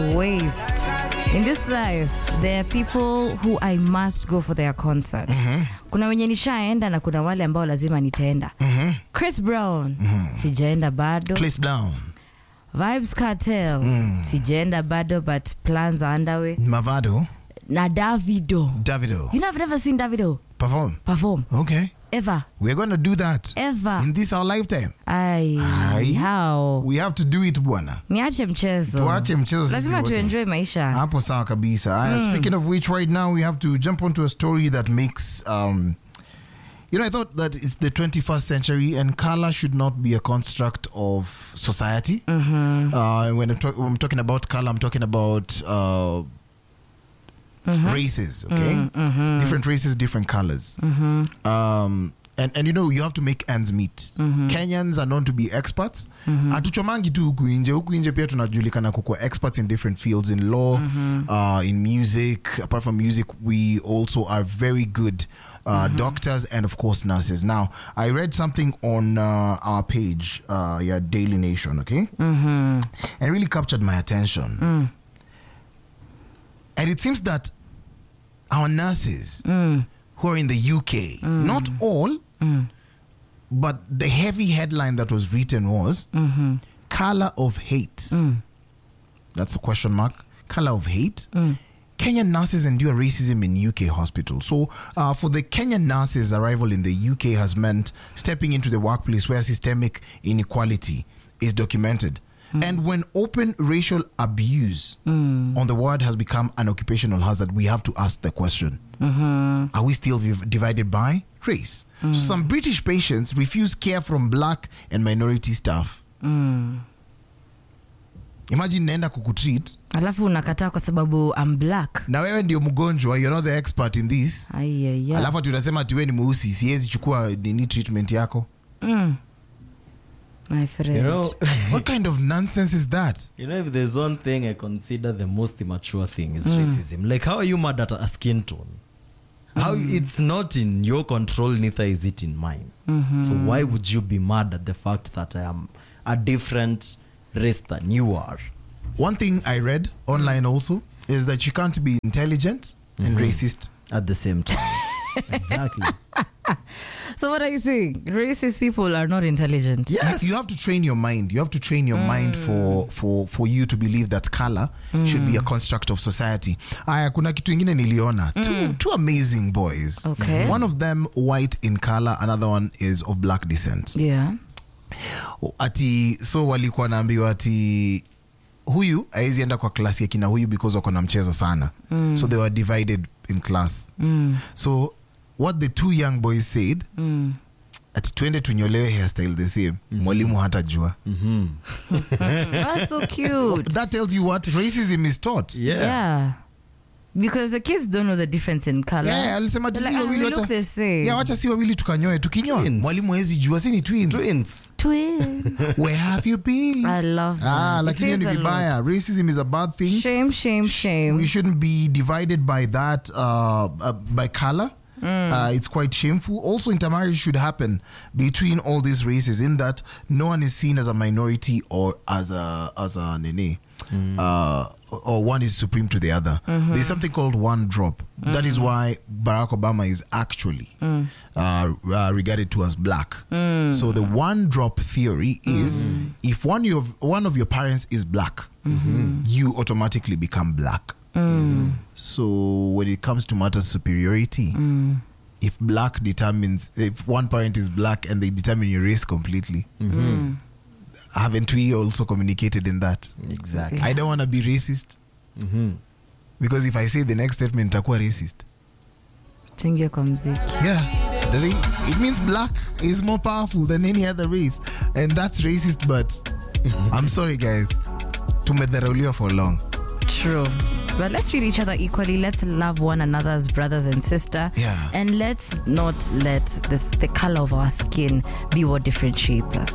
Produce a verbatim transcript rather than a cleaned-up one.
waste. In this life, there are people who I must go for their concert. Mm-hmm. Kuna wenye nishaenda na kuna wale ambao lazima nitaenda. Mm-hmm. Chris Brown, mm-hmm. sijaenda bado. Chris Brown. Vibes Cartel, mm. sijaenda bado, but plans are underway. Mavado. Na Davido. Davido. You know, I've never seen Davido perform. Perform. Okay. Ever. We're going to do that. Ever. In this our lifetime. Ay, Aye. how? We have to do it, bwana. Niache mchezo. Tuache mchezo sisi Lazima wote. tu enjoy maisha. Hapo sawa kabisa. Mm. Speaking of which, right now we have to jump onto a story that makes... Um, you know, I thought that it's the twenty-first century and color should not be a construct of society. Mm-hmm. Uh, when, I'm talk- when I'm talking about color, I'm talking about... Uh, Mm-hmm. races, okay? Mm-hmm. Different races, different colors. Mm-hmm. Um, and, and you know, you have to make ends meet. Mm-hmm. Kenyans are known to be experts. Hatuchomangi tu huku nje. Huku nje pia tunajulikana kukua experts in different fields, in law, mm-hmm. uh, in music. Apart from music, we also are very good uh, mm-hmm. doctors and, of course, nurses. Now, I read something on uh, our page, uh, yeah, Daily Nation, okay? Mm-hmm. And it really captured my attention. Mm. And it seems that our nurses mm. who are in the U K, mm. not all, mm. but the heavy headline that was written was mm-hmm. color of hate. Mm. That's a question mark. Color of hate. Mm. Kenyan nurses endure racism in U K hospitals. So uh, for the Kenyan nurses, arrival in the U K has meant stepping into the workplace where systemic inequality is documented. Mm. And when open racial abuse mm. on the ward has become an occupational hazard, we have to ask the question, mm-hmm. are we still v- divided by race? Mm. So some British patients refuse care from black and minority staff. Mm. Imagine naenda kukutreat. Alafu unakataa kwa sababu I'm black. Na wewe ndio mgonjwa, you're not the expert in this. Ay, ay, ay. Alafu tunasema ati wewe ni mweusi, siwezi chukua nini treatment yako. Mm. My friend. You know, what kind of nonsense is that? You know, if there's one thing I consider the most immature thing is mm. racism. Like, how are you mad at a skin tone? How mm. it's not in your control, neither is it in mine. Mm-hmm. So why would you be mad at the fact that I am a different race than you are? One thing I read online also is that you can't be intelligent mm-hmm. and racist at the same time. Exactly. So what are you saying? Racist people are not intelligent. Yes. You, you have to train your mind. You have to train your mm. mind for, for, for you to believe that color mm. should be a construct of society. Aya, kuna kitu ingine niliona. Mm. Two, two amazing boys. Okay. One of them white in color. Another one is of black descent. Yeah. Ati, so walikuwa naambiwa ati huyu haezi enda kwa klasi ya kina huyu because wako na mchezo sana. Mm. So they were divided in class. Mm. So what the two young boys said, mm. ati tuende tunyolewe hairstyle the same. Mm-hmm. Mwalimu hatajua. Mm-hmm. That's so cute. That tells you what racism is taught. Yeah. Yeah. Because the kids don't know the difference in color. Yeah, alisema like, ah, we look the same. Yeah, wacha si wawili tukanyoe. Tukinyoa, mwalimu hawezi jua si ni twins. Twins. Twins. Where have you been? I love that. Ah, lakini ni vibaya. Racism is a bad thing. Shame, shame, shame. We shouldn't be divided by that, uh, uh, by color. Mm. Uh, it's quite shameful. Also, intermarriage should happen between all these races, in that no one is seen as a minority or as a as a nene, mm. uh, or one is supreme to the other. Mm-hmm. There's something called one drop. Mm. That is why Barack Obama is actually mm. uh, uh, regarded to as black. Mm. So the one drop theory is mm. if one of one of your parents is black, mm-hmm. you automatically become black. Mm. So when it comes to matters of superiority, mm. if black determines, if one parent is black and they determine your race completely, mm-hmm. haven't we also communicated in that? Exactly. I don't want to be racist, mm-hmm. because if I say the next statement, nitakuwa racist. Chingia kwa mziki. Yeah. Does it, it means black is more powerful than any other race, and that's racist. But I'm sorry, guys, tumedharauliwa for long. True. But let's treat each other equally. Let's love one another as brothers and sisters. Yeah. And let's not let this, the color of our skin be what differentiates us.